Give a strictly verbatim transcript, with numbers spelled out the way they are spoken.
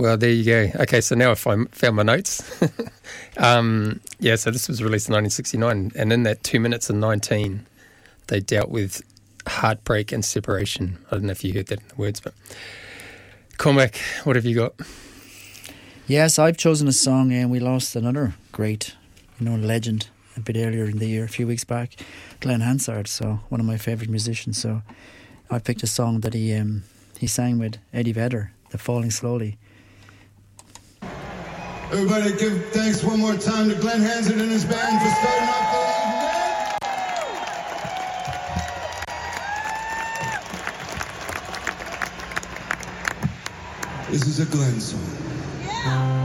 Well, there you go. Okay, so now I find, found my notes. um, yeah, so this was released in nineteen sixty-nine, and in that two minutes and nineteen, they dealt with heartbreak and separation. I don't know if you heard that in the words, but Cormac, what have you got? Yes, I've chosen a song, and we lost another great, you know, legend a bit earlier in the year, a few weeks back, Glenn Hansard, so one of my favourite musicians. So I picked a song that he um, he sang with Eddie Vedder, The Falling Slowly. Everybody give thanks one more time to Glenn Hansard and his band for starting off the evening. This is a Glenn song. Yeah.